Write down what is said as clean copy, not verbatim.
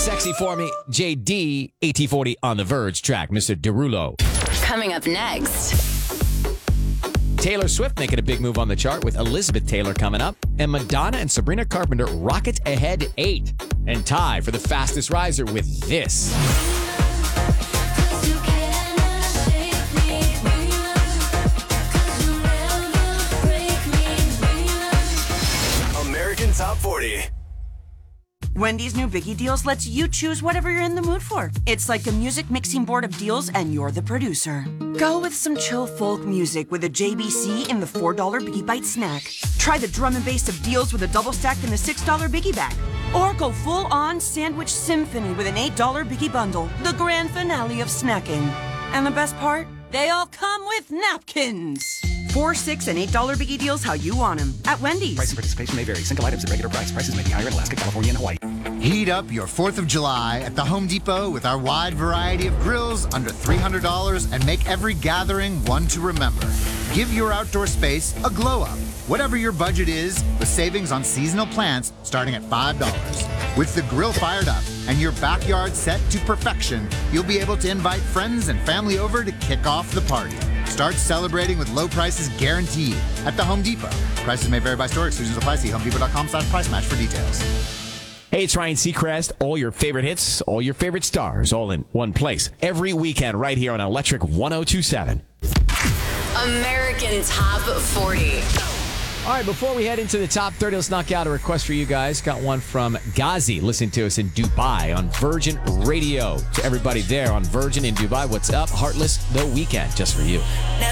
Sexy for me, JD, AT40 on the Verge track, Mr. Derulo. Coming up next. Taylor Swift making a big move on the chart with Elizabeth Taylor coming up. And Madonna and Sabrina Carpenter rocket ahead 8. And tie for the fastest riser with this. American Top 40. Wendy's new Biggie Deals lets you choose whatever you're in the mood for. It's like a music mixing board of deals, and you're the producer. Go with some chill folk music with a JBC in the $4 Biggie Bite snack. Try the drum and bass of deals with a double stack in the $6 Biggie bag. Or go full-on sandwich symphony with an $8 Biggie bundle, the grand finale of snacking. And the best part? They all come with napkins. $4, $6, and $8 Biggie Deals how you want them at Wendy's. Price and participation may vary. Single items at regular price. Prices may be higher in Alaska, California, and Hawaii. Heat up your 4th of July at the Home Depot with our wide variety of grills under $300 and make every gathering one to remember. Give your outdoor space a glow up. Whatever your budget is, with savings on seasonal plants starting at $5. With the grill fired up and your backyard set to perfection, you'll be able to invite friends and family over to kick off the party. Start celebrating with low prices guaranteed at the Home Depot. Prices may vary by store. Exclusions apply. See HomeDepot.com/price match for details. Hey, it's Ryan Seacrest. All your favorite hits, all your favorite stars, all in one place. Every weekend right here on Electric 102.7. American Top 40. All right, before we head into the top 30, let's knock out a request for you guys. Got one from Ghazi, listening to us in Dubai on Virgin Radio. To everybody there on Virgin in Dubai, what's up? Heartless The Weekend, just for you. Now